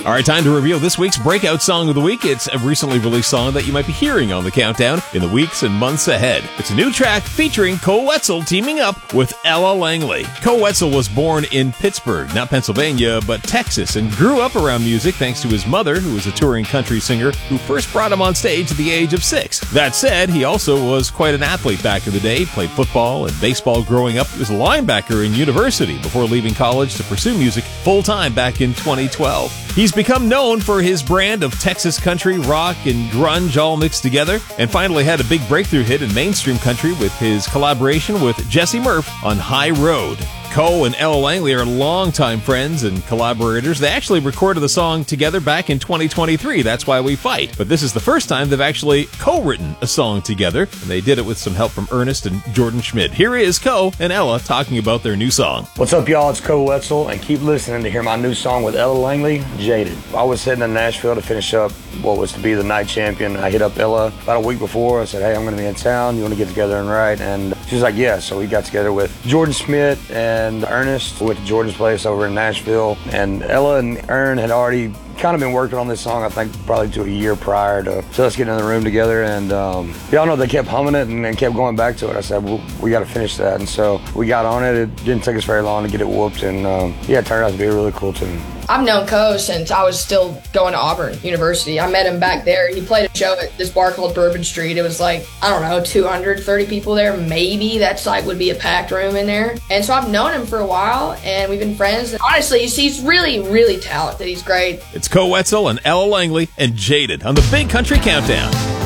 All right, time to reveal this week's breakout song of the week. It's a recently released song that you might be hearing on the countdown in the weeks and months ahead. It's a new track featuring Koe Wetzel teaming up with Ella Langley. Koe Wetzel was born in Pittsburgh, not Pennsylvania, but Texas, and grew up around music thanks to his mother, who was a touring country singer who first brought him on stage at the age of 6. That said, he also was quite an athlete back in the day, played football and baseball growing up. He was a linebacker in university before leaving college to pursue music full-time back in 2012. He's become known for his brand of Texas country, rock, and grunge all mixed together, and finally had a big breakthrough hit in mainstream country with his collaboration with Jesse Murph on High Road. Koe and Ella Langley are longtime friends and collaborators. They actually recorded the song together back in 2023, That's Why We Fight. But this is the first time they've actually co-written a song together, and they did it with some help from Ernest and Jordan Schmidt. Here is Koe and Ella talking about their new song. What's up, y'all? It's Koe Wetzel, and keep listening to hear my new song with Ella Langley, Jaded. I was heading to Nashville to finish up what was to be the night champion. I hit up Ella about a week before. I said, hey, I'm going to be in town. You want to get together and write? And she was like, yeah. So we got together with Jordan Schmidt and Ernest. We went to Jordan's place over in Nashville. And Ella and Ern had already kind of been working on this song, I think, probably to a year prior to us getting in the room together. And y'all know they kept humming it and kept going back to it. I said, well, we got to finish that. And so we got on it. It didn't take us very long to get it whooped. And yeah, it turned out to be a really cool tune. I've known Koe since I was still going to Auburn University. I met him back there. He played a show at this bar called Bourbon Street. It was like, I don't know, 230 people there, maybe. That's like would be a packed room in there. And so I've known him for a while, and we've been friends. And honestly, he's really, really talented. He's great. It's Koe Wetzel and Ella Langley and Jaded on the Big Country Countdown.